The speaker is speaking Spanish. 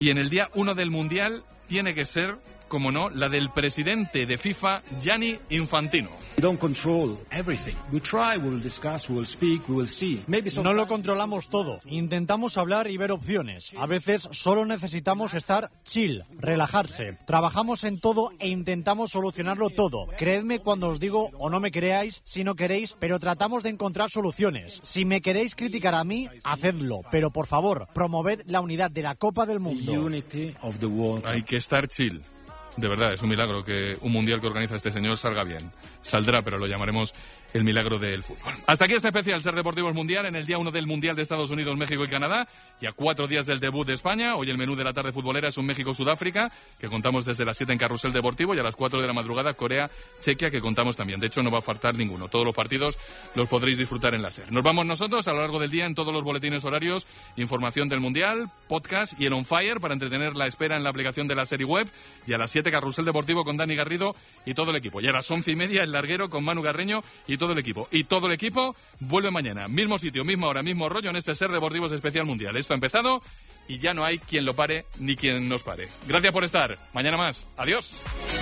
Y en el día 1 del Mundial tiene que ser, como no, la del presidente de FIFA, Gianni Infantino. No lo controlamos todo. Intentamos hablar y ver opciones. A veces solo necesitamos estar chill, relajarse. Trabajamos en todo e intentamos solucionarlo todo. Creedme cuando os digo, o no me creáis si no queréis, pero tratamos de encontrar soluciones. Si me queréis criticar a mí, hacedlo. Pero por favor, promoved la unidad de la Copa del Mundo. Hay que estar chill. De verdad, es un milagro que un mundial que organiza este señor salga bien. Saldrá, pero lo llamaremos el milagro del fútbol. Hasta aquí este especial Ser Deportivos Mundial en el día 1 del Mundial de Estados Unidos, México y Canadá. Y a 4 días del debut de España. Hoy el menú de la tarde futbolera es un México-Sudáfrica, que contamos desde las 7 en Carrusel Deportivo, y a las 4 de la madrugada Corea-Chequia, que contamos también. De hecho, no va a faltar ninguno. Todos los partidos los podréis disfrutar en la SER. Nos vamos nosotros a lo largo del día en todos los boletines horarios, información del Mundial, podcast y el On Fire para entretener la espera en la aplicación de la SER y web. Y a las 7 Carrusel Deportivo con Dani Garrido y todo el equipo. Y a las 11:30 El Larguero con Manu Garreño y todo el equipo. Y todo el equipo vuelve mañana. Mismo sitio, misma hora, mismo rollo en este Ser Deportivos Especial Mundial. Esto ha empezado y ya no hay quien lo pare ni quien nos pare. Gracias por estar. Mañana más. Adiós.